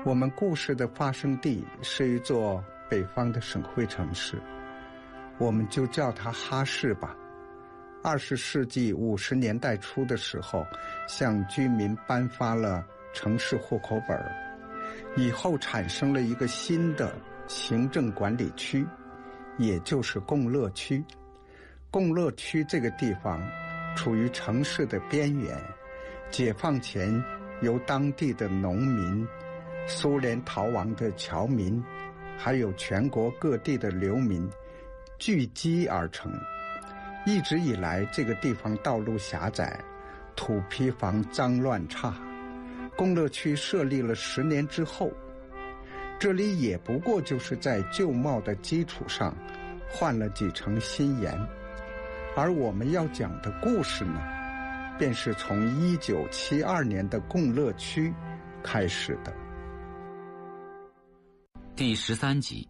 我们故事的发生地是一座北方的省会城市，我们就叫它哈市吧。20世纪50年代初的时候，向居民颁发了城市户口本，以后产生了一个新的行政管理区，也就是共乐区。共乐区这个地方处于城市的边缘，解放前由当地的农民、苏联逃亡的侨民，还有全国各地的流民聚集而成。一直以来，这个地方道路狭窄，土坯房脏乱差。共乐区设立了10年之后，这里也不过就是在旧貌的基础上换了几层新颜。而我们要讲的故事呢，便是从1972年的共乐区开始的。 第13集，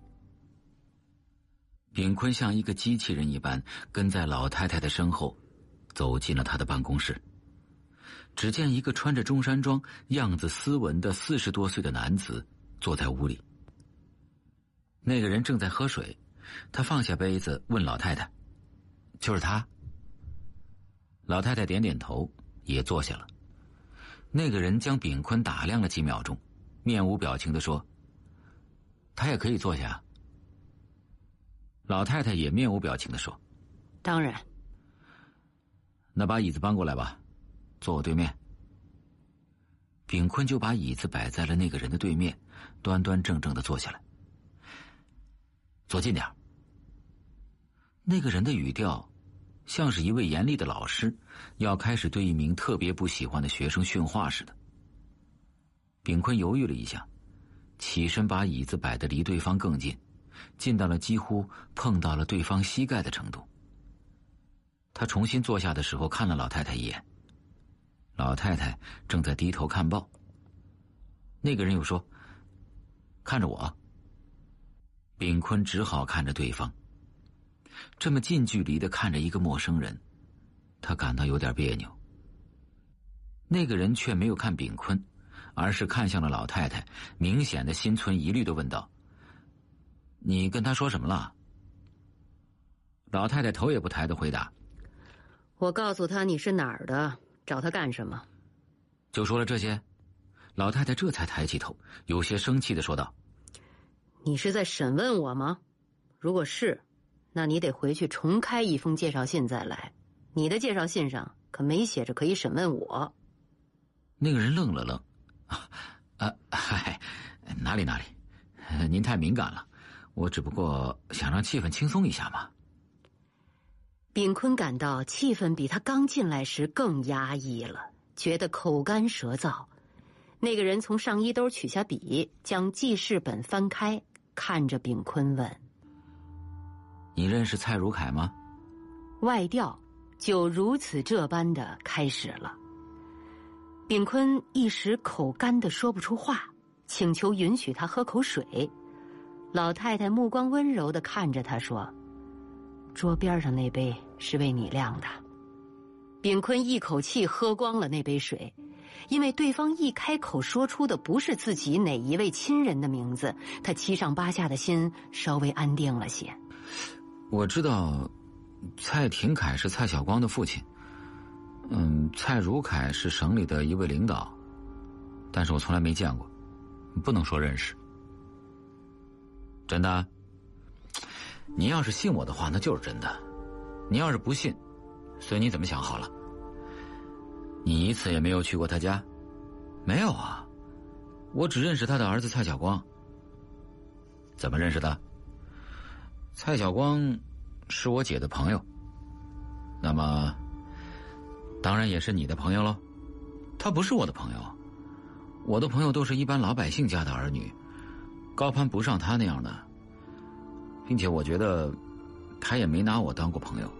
炳坤像一个机器人一般跟在老太太的身后，走进了她的办公室。只见一个穿着中山装、样子斯文的40多岁的男子坐在屋里。那个人正在喝水，他放下杯子问老太太：“就是他？”老太太点点头，也坐下了。那个人将炳坤打量了几秒钟，面无表情地说：“他也可以坐下。”老太太也面无表情地说：“ 当然。” 那把椅子搬过来吧，坐我对面。炳坤就把椅子摆在了那个人的对面，端端正正地坐下来。坐近点。那个人的语调像是一位严厉的老师要开始对一名特别不喜欢的学生训话似的。炳坤犹豫了一下，起身把椅子摆得离对方更近，近到了几乎碰到了对方膝盖的程度。他重新坐下的时候看了老太太一眼，老太太正在低头看报。那个人又说：“看着我。”炳坤只好看着对方。这么近距离地看着一个陌生人，他感到有点别扭。那个人却没有看炳坤，而是看向了老太太，明显的心存疑虑地问道：“你跟他说什么了？”老太太头也不抬地回答：“ 我告诉他你是哪儿的，找他干什么？” 就说了这些。老太太这才抬起头，有些生气地说道：“ 你是在审问我吗？如果是，那你得回去重开一封介绍信再来。你的介绍信上可没写着可以审问我。” 那个人愣了愣：“嗨，哪里，您太敏感了，我只不过想让气氛轻松一下嘛。” 炳坤感到气氛比他刚进来时更压抑了，觉得口干舌燥。那个人从上衣兜取下笔，将记事本翻开，看着炳坤问：“ 你认识蔡如凯吗？” 外调就如此这般的开始了。炳坤一时口干的说不出话，请求允许他喝口水。老太太目光温柔地看着他说：“桌边上那杯是为你晾的。”炳坤一口气喝光了那杯水，因为对方一开口说出的不是自己哪一位亲人的名字，他七上八下的心稍微安定了些。 我知道蔡廷锴是蔡晓光的父亲，蔡如凯是省里的一位领导，但是我从来没见过，不能说认识。真的？你要是信我的话，那就是真的；你要是不信，随你怎么想好了。你一次也没有去过他家？没有啊，我只认识他的儿子蔡晓光。怎么认识的？蔡晓光是我姐的朋友，那么当然也是你的朋友喽。他不是我的朋友，我的朋友都是一般老百姓家的儿女，高攀不上他那样的，并且我觉得他也没拿我当过朋友。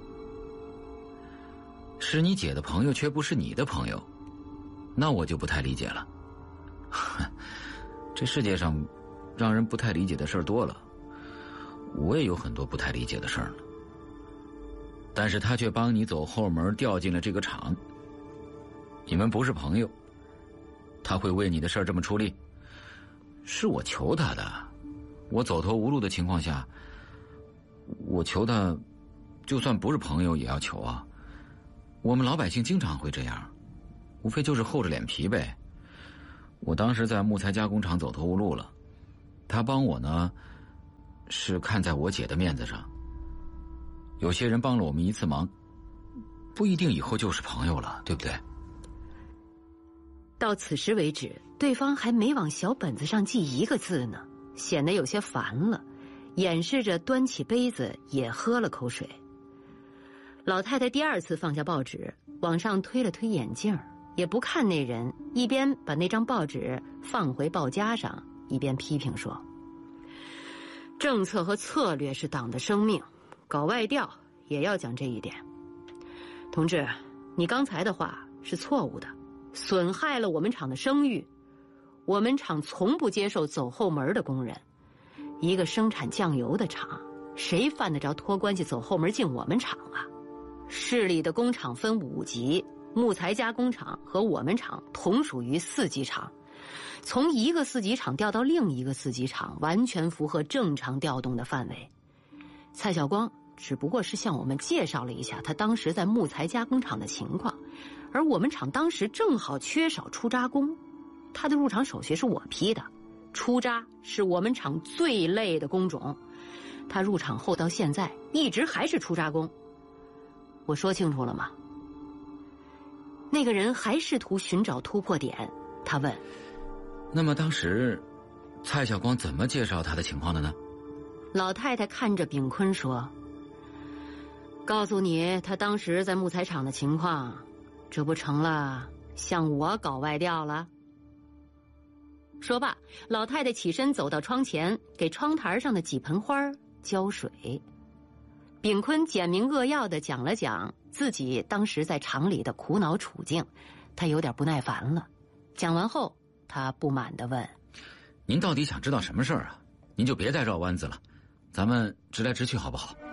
是你姐的朋友却不是你的朋友，那我就不太理解了。这世界上让人不太理解的事儿多了，我也有很多不太理解的事儿呢。但是他却帮你走后门调进了这个厂，你们不是朋友，他会为你的事儿这么出力， 是我求他的，我走投无路的情况下，我求他，就算不是朋友也要求啊。我们老百姓经常会这样，无非就是厚着脸皮呗。我当时在木材加工厂走投无路了，他帮我呢，是看在我姐的面子上。有些人帮了我们一次忙，不一定以后就是朋友了，对不对？ 到此时为止，对方还没往小本子上记一个字呢，显得有些烦了，掩饰着端起杯子也喝了口水。老太太第二次放下报纸，往上推了推眼镜，也不看那人，一边把那张报纸放回报夹上，一边批评说：政策和策略是党的生命，搞外调也要讲这一点。同志，你刚才的话是错误的，损害了我们厂的声誉。我们厂从不接受走后门的工人，一个生产酱油的厂，谁犯得着托关系走后门进我们厂啊？市里的工厂分5级，木材加工厂和我们厂同属于4级厂，从一个4级厂调到另一个4级厂，完全符合正常调动的范围。蔡晓光只不过是向我们介绍了一下他当时在木材加工厂的情况，而我们厂当时正好缺少出渣工，他的入厂手续是我批的，出渣是我们厂最累的工种，他入厂后到现在一直还是出渣工。我说清楚了吗？那个人还试图寻找突破点，他问： 那么当时蔡晓光怎么介绍他的情况的呢？ 老太太看着炳坤说：告诉你他当时在木材厂的情况，这不成了向我搞外调了？说罢，老太太起身走到窗前，给窗台上的几盆花浇水。炳坤简明扼要地讲了讲自己当时在厂里的苦恼处境，他有点不耐烦了。讲完后，他不满地问： 您到底想知道什么事儿啊？您就别再绕弯子了，咱们直来直去好不好？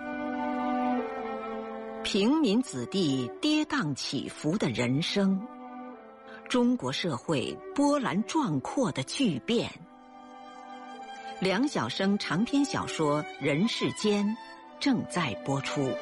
平民子弟跌宕起伏的人生，中国社会波澜壮阔的巨变。梁晓声长篇小说《人世间》正在播出。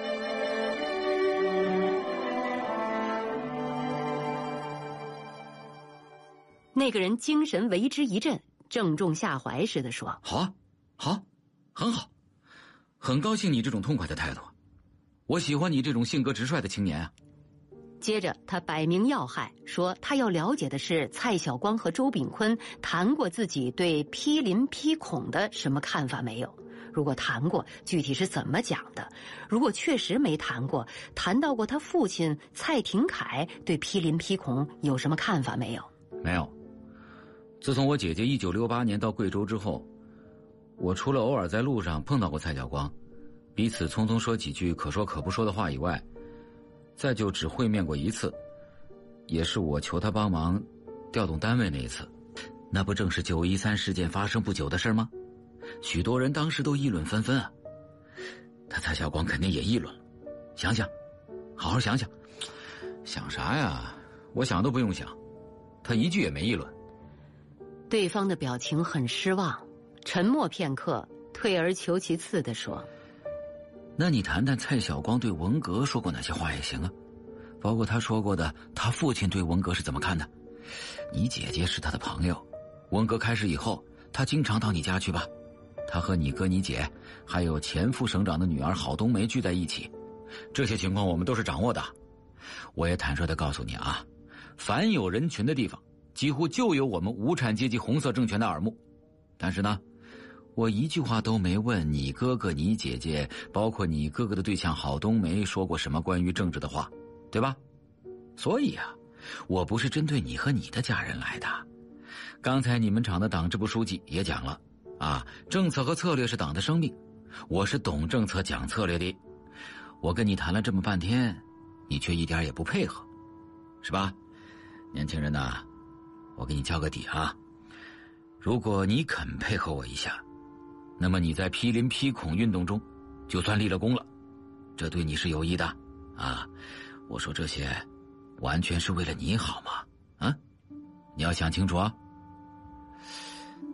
那个人精神为之一振，正中下怀似的说： 好啊，好，很好，很高兴你这种痛快的态度，我喜欢你这种性格直率的青年啊。 接着他摆明要害，说他要了解的是蔡晓光和周炳坤谈过自己对批林批孔的什么看法没有，如果谈过，具体是怎么讲的，如果确实没谈过，谈到过他父亲蔡廷锴对批林批孔有什么看法没有？ 没有。自从我姐姐1968年到贵州之后，我除了偶尔在路上碰到过蔡晓光，彼此匆匆说几句可说可不说的话以外，再就只会面过一次，也是我求他帮忙调动单位那一次。那不正是913事件发生不久的事吗？许多人当时都议论纷纷啊。他蔡晓光肯定也议论了，想想，好好想想。想啥呀？我想都不用想，他一句也没议论。 对方的表情很失望，沉默片刻，退而求其次地说： 那你谈谈蔡晓光对文革说过哪些话也行啊，包括他说过的他父亲对文革是怎么看的。你姐姐是他的朋友，文革开始以后他经常到你家去吧，他和你哥你姐还有前副省长的女儿郝冬梅聚在一起，这些情况我们都是掌握的。我也坦率地告诉你啊，凡有人群的地方几乎就有我们无产阶级红色政权的耳目。但是呢，我一句话都没问你哥哥你姐姐，包括你哥哥的对象郝冬梅说过什么关于政治的话，对吧？所以啊，我不是针对你和你的家人来的。刚才你们厂的党支部书记也讲了啊，政策和策略是党的生命，我是懂政策讲策略的。我跟你谈了这么半天，你却一点也不配合，是吧？年轻人呐，我给你交个底啊，如果你肯配合我一下，那么你在批林批孔运动中就算立了功了，这对你是有益的啊。我说这些完全是为了你好嘛，啊，你要想清楚啊。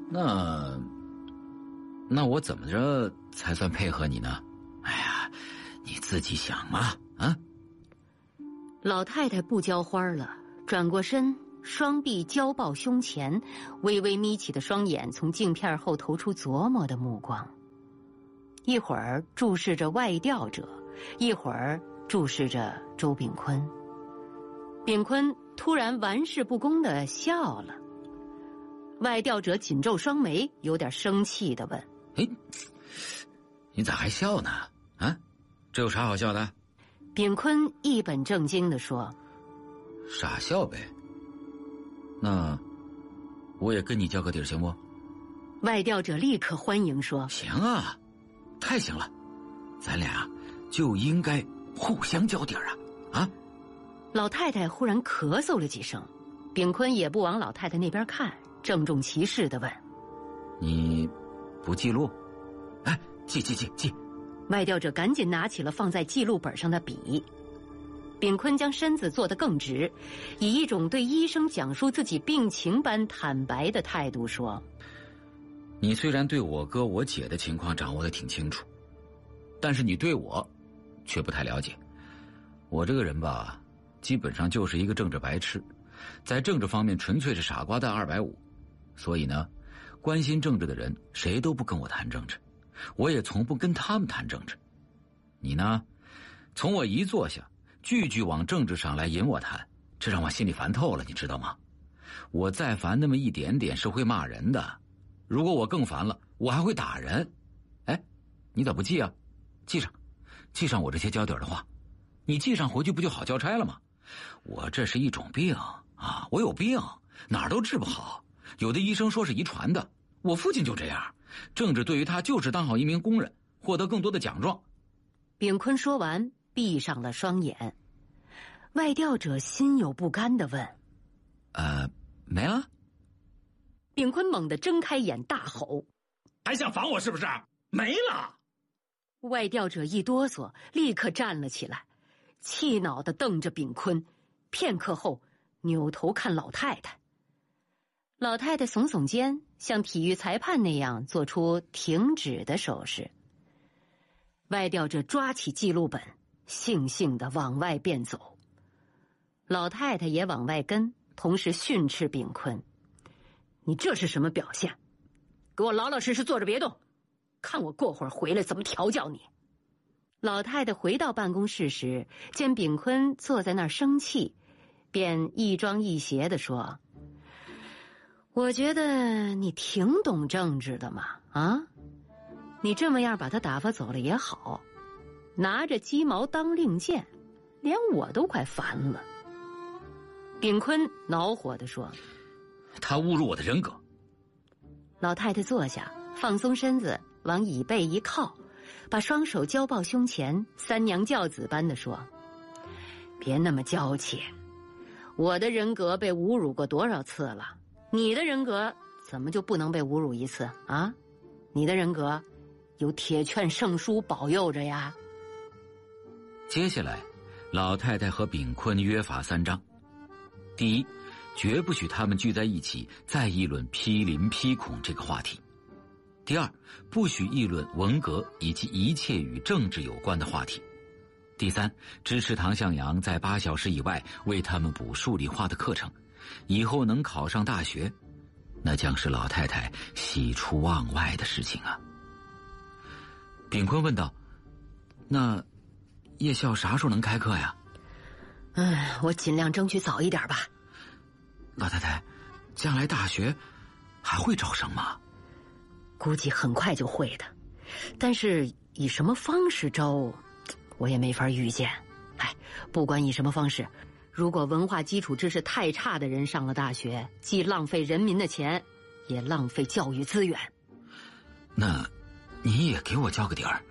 那我怎么着才算配合你呢？哎呀，你自己想嘛，啊！ 老太太不浇花了，转过身，双臂交抱胸前，微微眯起的双眼从镜片后投出琢磨的目光，一会儿注视着外调者，一会儿注视着周炳坤。炳坤突然玩世不恭地笑了。外调者紧皱双眉，有点生气地问：“ 哎，你咋还笑呢？啊，这有啥好笑的？” 炳坤一本正经地说：“ 傻笑呗。那我也跟你交个底儿行不？” 外调者立刻欢迎说：“ 行啊，太行了，咱俩就应该互相交底儿啊！”啊！ 老太太忽然咳嗽了几声，炳坤也不往老太太那边看，郑重其事地问：“ 你不记录？哎，记。” 外调者赶紧拿起了放在记录本上的笔。炳坤将身子坐得更直，以一种对医生讲述自己病情般坦白的态度说：“ 你虽然对我哥我姐的情况掌握得挺清楚，但是你对我却不太了解。我这个人吧，基本上就是一个政治白痴，在政治方面纯粹是傻瓜蛋250，所以呢，关心政治的人谁都不跟我谈政治，我也从不跟他们谈政治。你呢，从我一坐下，句句往政治上来引我谈，这让我心里烦透了，你知道吗？我再烦那么一点点是会骂人的，如果我更烦了，我还会打人。哎，你咋不记啊？记上我这些交底的话，你记上回去不就好交差了吗？我这是一种病啊，我有病，哪儿都治不好。有的医生说是遗传的，我父亲就这样，政治对于他就是当好一名工人，获得更多的奖状。 炳坤说完，闭上了双眼。外调者心有不甘地问：“ 没了？” 炳坤猛地睁开眼，大吼：“ 还想防我是不是？没了！” 外调者一哆嗦，立刻站了起来，气恼地瞪着炳坤，片刻后扭头看老太太。老太太耸耸肩，像体育裁判那样做出停止的手势。外调者抓起记录本，悻悻地往外便走。老太太也往外跟，同时训斥炳坤：“你这是什么表现？给我老老实实坐着别动，看我过会儿回来怎么调教你。”老太太回到办公室时，见炳坤坐在那儿生气，便一庄一谐地说：“我觉得你挺懂政治的嘛，啊？你这么样把他打发走了也好，拿着鸡毛当令箭，连我都快烦了。”炳坤恼火地说：“ 他侮辱我的人格。” 老太太坐下，放松身子，往椅背一靠，把双手交抱胸前，三娘教子般地说：“别那么娇气，我的人格被侮辱过多少次了，你的人格怎么就不能被侮辱一次啊？你的人格有铁券圣书保佑着呀。” 接下来，老太太和炳坤约法3章：第一，绝不许他们聚在一起再议论批林批孔这个话题；第二，不许议论文革以及一切与政治有关的话题；第三，支持唐向阳在8小时以外为他们补数理化的课程，以后能考上大学，那将是老太太喜出望外的事情啊。炳坤问道：“那夜校啥时候能开课呀？”“ 我尽量争取早一点吧。”“ 老太太，将来大学还会招生吗？”“ 估计很快就会的，但是以什么方式招，我也没法预见。不管以什么方式，如果文化基础知识太差的人上了大学，既浪费人民的钱，也浪费教育资源。”“ 那你也给我交个底儿。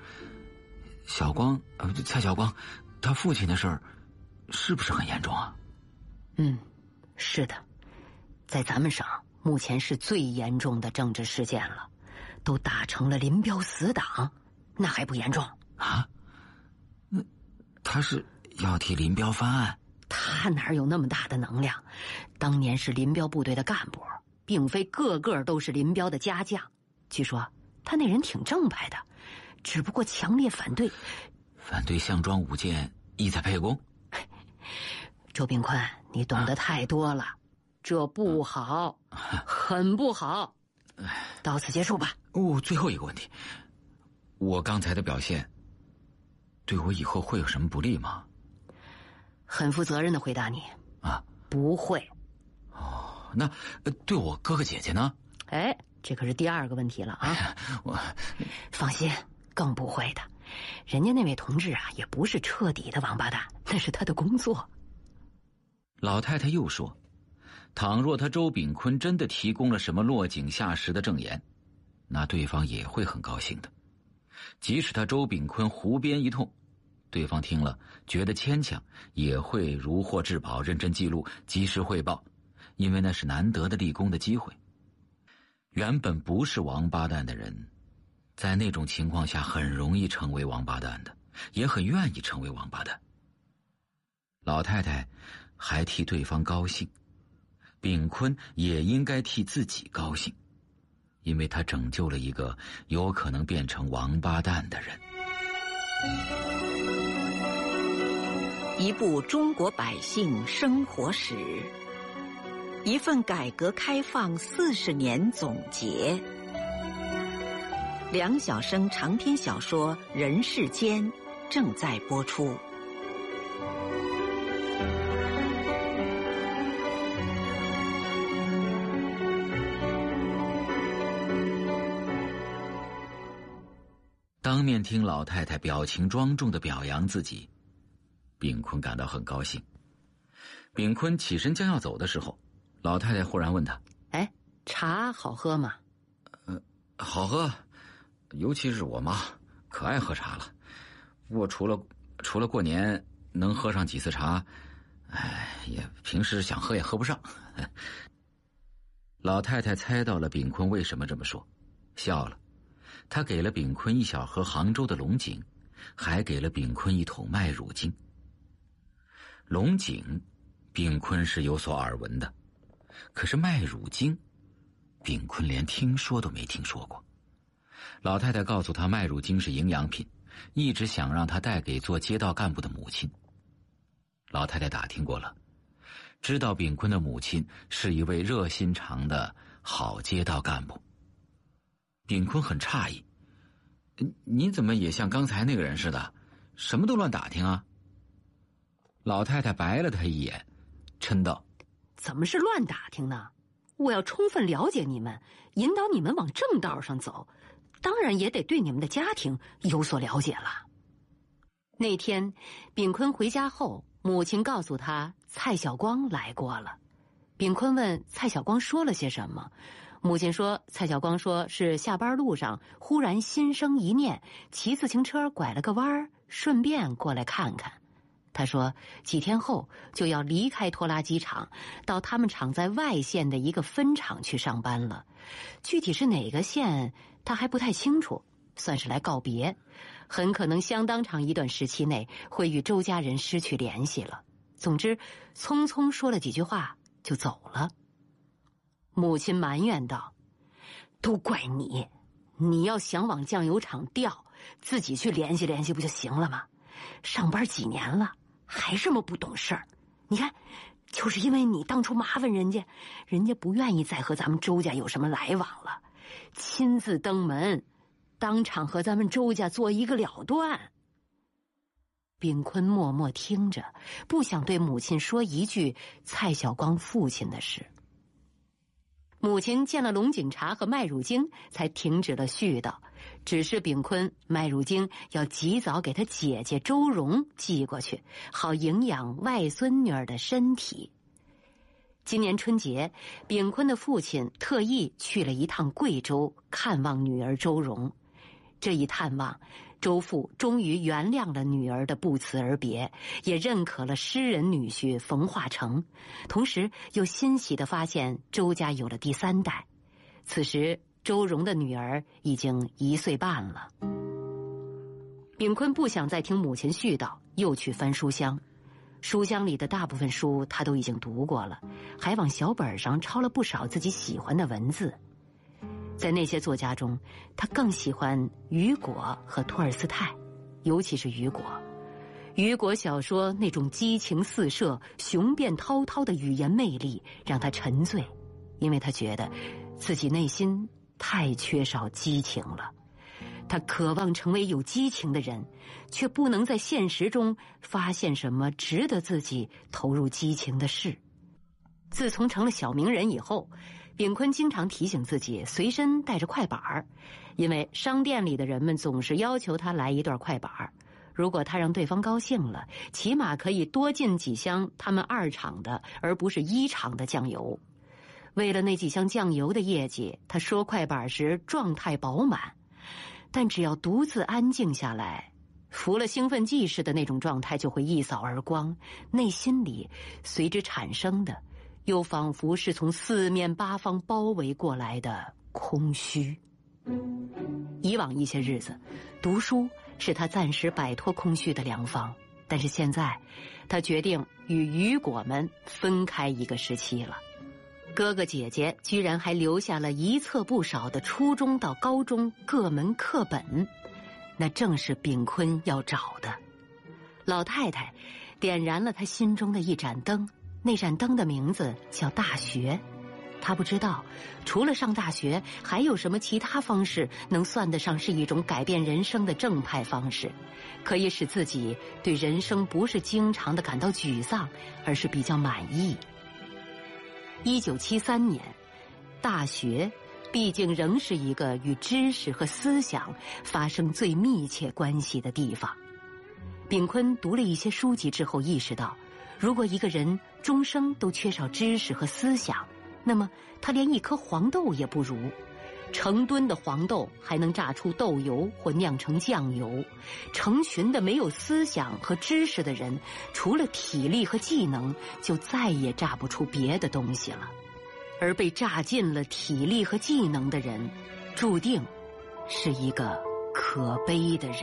蔡小光他父亲的事儿是不是很严重啊？”“ 是的，在咱们省目前是最严重的政治事件了，都打成了林彪死党，那还不严重啊？那他是要替林彪翻案？”“ 他哪有那么大的能量？当年是林彪部队的干部， 并非个个都是林彪的家将。据说他那人挺正派的，只不过强烈反对项庄舞剑，意在沛公。 周炳坤，你懂得太多了，这不好，很不好。到此结束吧。 最后一个问题，我刚才的表现对我以后会有什么不利吗？ 很负责任的回答你啊， 不会。 那对我哥哥姐姐呢？ 这可是第二个问题了啊！ 我放心，更不会的。人家那位同志啊，也不是彻底的王八蛋，那是他的工作。 老太太又说，倘若他周炳坤真的提供了什么落井下石的证言，那对方也会很高兴的。即使他周炳坤胡编一通，对方听了觉得牵强，也会如获至宝，认真记录，及时汇报，因为那是难得的立功的机会。原本不是王八蛋的人，在那种情况下很容易成为王八蛋的，也很愿意成为王八蛋。老太太还替对方高兴，炳坤也应该替自己高兴，因为他拯救了一个有可能变成王八蛋的人。 一部中国百姓生活史，一份改革开放40年总结。梁晓声长篇小说《人世间》正在播出。 当面听老太太表情庄重地表扬自己，炳坤感到很高兴。炳坤起身将要走的时候，老太太忽然问他： 茶好喝吗？ 好喝，尤其是我妈可爱喝茶了。不过除了过年能喝上几次茶，也平时想喝也喝不上。老太太猜到了炳坤为什么这么说，笑了。她给了炳坤一小盒杭州的龙井，还给了炳坤一桶麦乳精。龙井，炳坤是有所耳闻的，可是麦乳精，炳坤连听说都没听说过。老太太告诉他，麦乳精是营养品，一直想让他带给做街道干部的母亲。老太太打听过了，知道炳坤的母亲是一位热心肠的好街道干部。炳坤很诧异，您怎么也像刚才那个人似的，什么都乱打听啊？老太太白了他一眼，嗔道： 怎么是乱打听呢？我要充分了解你们，引导你们往正道上走，当然也得对你们的家庭有所了解了。那天炳坤回家后，母亲告诉他蔡晓光来过了。炳坤问蔡晓光说了些什么，母亲说蔡晓光说是下班路上忽然心生一念，骑自行车拐了个弯儿，顺便过来看看。他说几天后就要离开拖拉机厂，到他们厂在外县的一个分厂去上班了，具体是哪个县他还不太清楚，算是来告别，很可能相当长一段时期内会与周家人失去联系了。总之匆匆说了几句话就走了。母亲埋怨道：都怪你，你要想往酱油厂调，自己去联系联系不就行了吗？上班几年了还这么不懂事儿，你看就是因为你当初麻烦人家，人家不愿意再和咱们周家有什么来往了，亲自登门当场和咱们周家做一个了断。炳坤默默听着，不想对母亲说一句蔡晓光父亲的事。母亲见了龙井茶和麦乳精，才停止了絮叨，只是炳坤麦乳精要及早给他姐姐周蓉寄过去，好营养外孙女儿的身体。今年春节，炳坤的父亲特意去了一趟贵州看望女儿周蓉。这一探望，周父终于原谅了女儿的不辞而别，也认可了诗人女婿冯化成，同时又欣喜地发现周家有了第3代。此时周蓉的女儿已经1岁半了。炳坤不想再听母亲絮叨，又去翻书箱。 书箱里的大部分书他都已经读过了，还往小本上抄了不少自己喜欢的文字。在那些作家中，他更喜欢雨果和托尔斯泰，尤其是雨果。雨果小说那种激情四射、雄辩滔滔的语言魅力让他沉醉，因为他觉得自己内心太缺少激情了。他渴望成为有激情的人，却不能在现实中发现什么值得自己投入激情的事。自从成了小名人以后，炳坤经常提醒自己随身带着快板儿，因为商店里的人们总是要求他来一段快板儿。如果他让对方高兴了，起码可以多进几箱他们2厂的而不是1厂的酱油。为了那几箱酱油的业绩，他说快板时状态饱满，但只要独自安静下来，服了兴奋剂似的那种状态就会一扫而光，内心里随之产生的又仿佛是从4面8方包围过来的空虚。以往一些日子，读书是他暂时摆脱空虚的良方，但是现在他决定与雨果们分开一个时期了。哥哥姐姐居然还留下了一册不少的初中到高中各门课本，那正是炳坤要找的。老太太点燃了他心中的一盏灯，那盏灯的名字叫大学。他不知道除了上大学还有什么其他方式能算得上是一种改变人生的正派方式，可以使自己对人生不是经常的感到沮丧，而是比较满意。1973年，大学毕竟仍是一个与知识和思想发生最密切关系的地方。炳坤读了一些书籍之后意识到，如果一个人终生都缺少知识和思想，那么他连一颗黄豆也不如。成吨的黄豆还能榨出豆油或酿成酱油，成群的没有思想和知识的人，除了体力和技能，就再也榨不出别的东西了。而被榨尽了体力和技能的人，注定是一个可悲的人。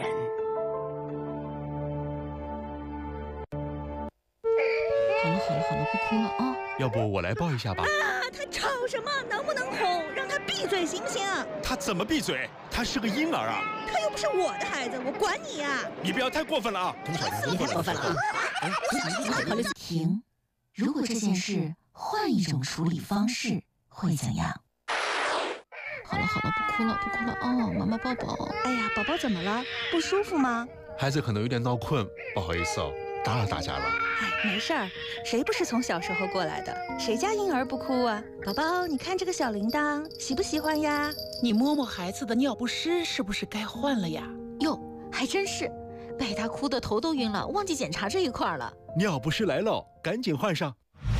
好了，不哭了啊！ 要不我来抱一下吧？ 他吵什么？能不能哄？让他闭嘴行不行？ 他怎么闭嘴？他是个婴儿啊！ 他又不是我的孩子，我管你呀！ 你不要太过分了啊！ 你太过分了啊！ 停！如果这件事换一种处理方式，会怎样？好了，不哭了哦，妈妈抱抱。 哎呀，宝宝怎么了？不舒服吗？ 孩子可能有点闹困，不好意思哦，打扰大家了。 没事儿，谁不是从小时候过来的？谁家婴儿不哭啊？宝宝，你看这个小铃铛，喜不喜欢呀？ 你摸摸孩子的尿不湿，是不是该换了呀？ 哟，还真是，被他哭得头都晕了，忘记检查这一块了。 尿不湿来了，赶紧换上。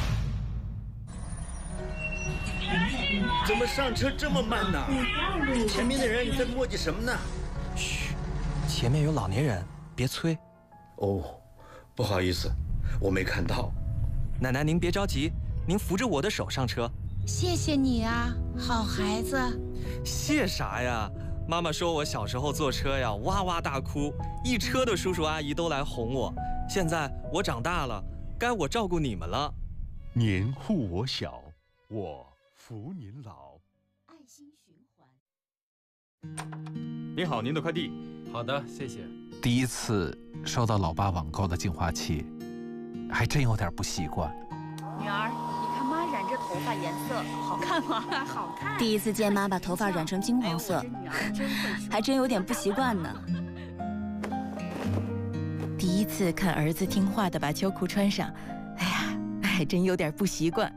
怎么上车这么慢呢？前面的人你在磨叽什么呢？ 嘘，前面有老年人，别催。 哦，不好意思，我没看到。 奶奶您别着急，您扶着我的手上车。 谢谢你啊，好孩子。 谢啥呀？妈妈说我小时候坐车呀，哇哇大哭，一车的叔叔阿姨都来哄我。现在我长大了，该我照顾你们了。 您护我小，我扶您老。 爱心循环。 您好，您的快递。 好的，谢谢。 第一次收到老爸网购的净化器，还真有点不习惯。 女儿，你看妈染这头发颜色好看吗？好看。 第一次见妈把头发染成金黄色，还真有点不习惯呢。第一次看儿子听话的把秋裤穿上，哎呀，还真有点不习惯。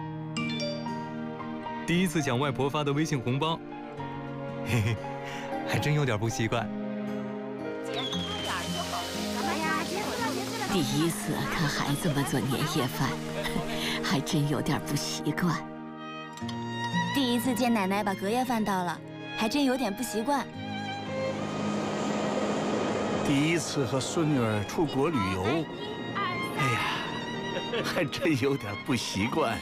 第一次抢外婆发的微信红包，嘿嘿，还真有点不习惯。 第一次看孩子们做年夜饭，还真有点不习惯。 第一次见奶奶把隔夜饭倒了，还真有点不习惯。 第一次和孙女儿出国旅游，哎呀，还真有点不习惯。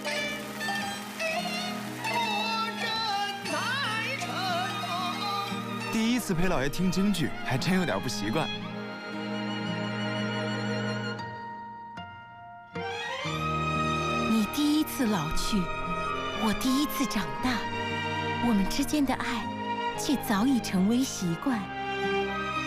第一次陪姥爷听京剧，还真有点不习惯。 去，我第一次长大，我们之间的爱却早已成为习惯。